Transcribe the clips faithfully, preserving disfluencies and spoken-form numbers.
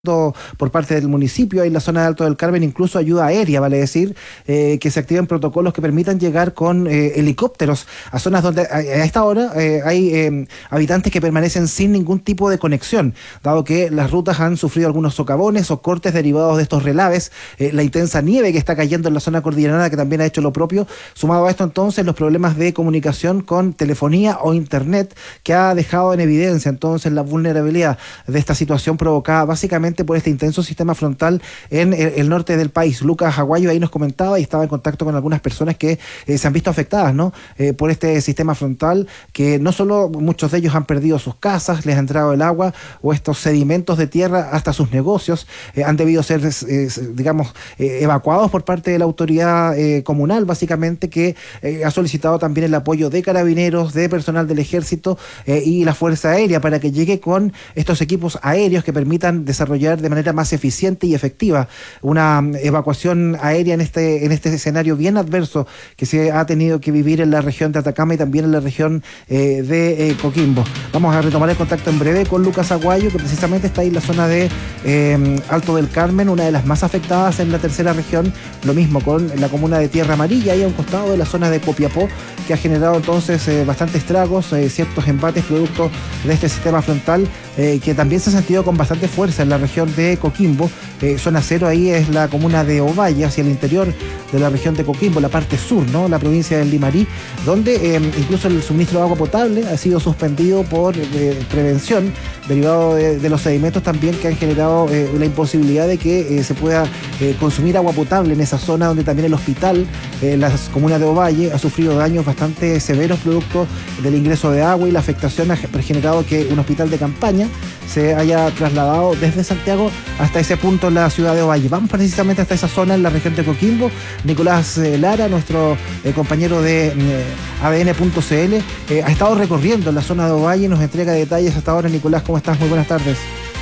por parte del municipio. Ahí en la zona de Alto del Carmen incluso ayuda aérea, vale decir, eh, que se activen protocolos que permitan llegar con eh, helicópteros a zonas donde a, a esta hora eh, hay eh, habitantes que permanecen sin ningún tipo de conexión, dado que las rutas han sufrido algunos socavones o cortes derivados de estos relaves, eh, la intensa nieve que está cayendo en la zona cordillerana que también ha hecho lo propio, sumado a esto entonces los problemas de comunicación con telefonía o internet que ha dejado en evidencia entonces la vulnerabilidad de esta situación provocada básicamente por este intenso sistema frontal en el, el norte del país. Lucas Aguayo ahí nos comentaba y estaba en contacto con algunas personas que eh, se han visto afectadas, ¿no? Eh, por este sistema frontal, que no solo muchos de ellos han perdido sus casas, les ha entrado el agua o estos sedimentos de tierra hasta sus negocios, eh, han debido ser, eh, digamos, eh, evacuados por parte de la autoridad eh, comunal, básicamente, que eh, ha solicitado también el apoyo de carabineros, de personal del ejército eh, y la Fuerza Aérea para que llegue con estos equipos aéreos que permitan desarrollar de manera más eficiente y efectiva una evacuación aérea en este en este escenario bien adverso que se ha tenido que vivir en la región de Atacama y también en la región eh, de eh, Coquimbo. Vamos a retomar el contacto en breve con Lucas Aguayo, que precisamente está ahí en la zona de eh, Alto del Carmen, una de las más afectadas en la tercera región, lo mismo con la comuna de Tierra Amarilla, ahí a un costado de la zona de Copiapó, que ha generado entonces eh, bastantes estragos, eh, ciertos embates producto de este sistema frontal eh, que también se ha sentido con bastante fuerza en la región de Coquimbo. Eh, zona cero ahí es la comuna de Ovalle, hacia el interior de la región de Coquimbo, la parte sur, ¿no? La provincia del Limarí, donde eh, incluso el suministro de agua potable ha sido suspendido por eh, prevención, derivado de, de los sedimentos también que han generado eh, la imposibilidad de que eh, se pueda eh, consumir agua potable en esa zona, donde también el hospital, eh, la comuna de Ovalle, ha sufrido daños bastante severos producto del ingreso de agua, y la afectación ha generado que un hospital de campaña se haya trasladado desde Santiago hasta ese punto en la ciudad de Ovalle. Vamos precisamente hasta esa zona en la región de Coquimbo. Nicolás eh, Lara, nuestro eh, compañero de eh, A D N punto C L, eh, ha estado recorriendo la zona de Ovalle y nos entrega detalles hasta ahora. Nicolás, ¿cómo estás? Muy buenas tardes.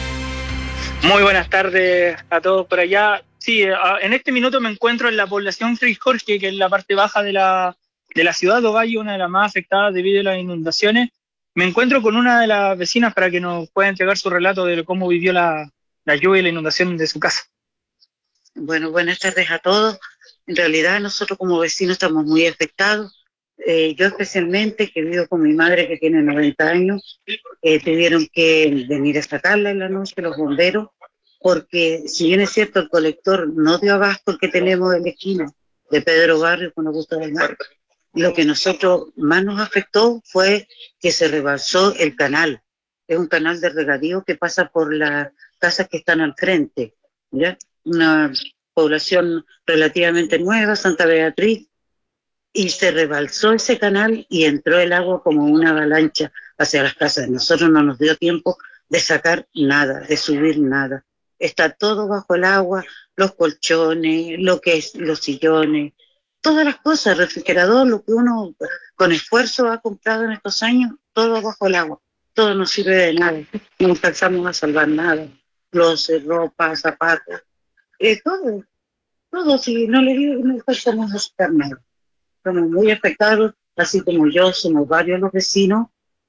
Muy buenas tardes a todos por allá. Sí, en este minuto me encuentro en la población Fray Jorge, que es la parte baja de la, de la ciudad de Ovalle, una de las más afectadas debido a las inundaciones. Me encuentro con una de las vecinas para que nos pueda entregar su relato de cómo vivió la, la lluvia y la inundación de su casa. Bueno, buenas tardes a todos. En realidad nosotros como vecinos estamos muy afectados. Eh, yo especialmente, que vivo con mi madre que tiene noventa años, eh, tuvieron que venir a sacarla en la noche los bomberos, porque si bien es cierto el colector no dio abasto el que tenemos en la esquina de Pedro Barrio con Augusto del Mar, lo que nosotros más nos afectó fue que se rebalsó el canal. Es un canal de regadío que pasa por las casas que están al frente, ¿ya? Una población relativamente nueva, Santa Beatriz, y se rebalsó ese canal y entró el agua como una avalancha hacia las casas. Nosotros no nos dio tiempo de sacar nada, de subir nada. Está todo bajo el agua, los colchones, lo que es los sillones, todas las cosas, refrigerador, lo que uno con esfuerzo ha comprado en estos años, todo bajo el agua. Todo no sirve de nada, no alcanzamos a salvar nada. Los ropa, zapatos, eh, todo, todo, si no le digo, no alcanzamos a sacar nada. Estamos muy afectados, así como yo, somos varios los vecinos,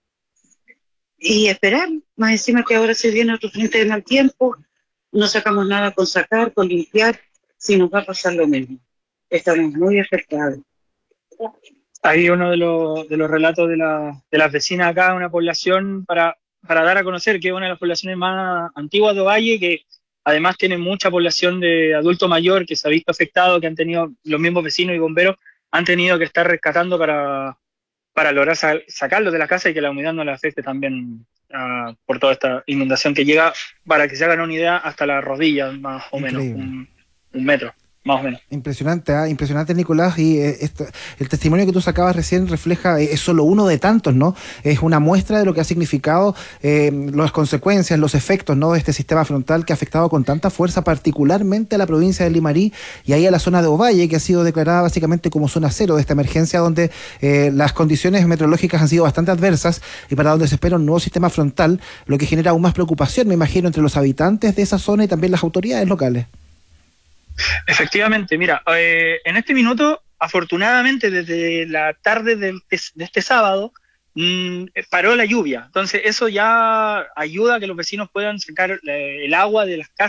y esperar, más encima que ahora se viene otro frente de mal tiempo, no sacamos nada con sacar, con limpiar, si nos va a pasar lo mismo. Estamos muy afectados. Hay uno de los, de los relatos de, la, de las vecinas acá, una población para, para dar a conocer que es una de las poblaciones más antiguas de Ovalle, que además tiene mucha población de adulto mayor que se ha visto afectado, que han tenido los mismos vecinos y bomberos, han tenido que estar rescatando para, para lograr sa- sacarlos de la casa y que la humedad no les afecte también uh, por toda esta inundación que llega, para que se hagan una idea, hasta las rodillas más o menos, un, un metro. Más o menos. Impresionante, ¿eh? Impresionante, Nicolás, y eh, esto, el testimonio que tú sacabas recién refleja, eh, es solo uno de tantos, ¿no? Es una muestra de lo que ha significado eh, las consecuencias, los efectos, ¿no?, de este sistema frontal que ha afectado con tanta fuerza particularmente a la provincia de Limarí y ahí a la zona de Ovalle, que ha sido declarada básicamente como zona cero de esta emergencia, donde eh, las condiciones meteorológicas han sido bastante adversas y para donde se espera un nuevo sistema frontal, lo que genera aún más preocupación, me imagino, entre los habitantes de esa zona y también las autoridades locales. Efectivamente, mira, eh, en este minuto, afortunadamente, desde la tarde de, de este sábado, mmm, paró la lluvia. Entonces eso ya ayuda a que los vecinos puedan sacar eh, el agua de las casas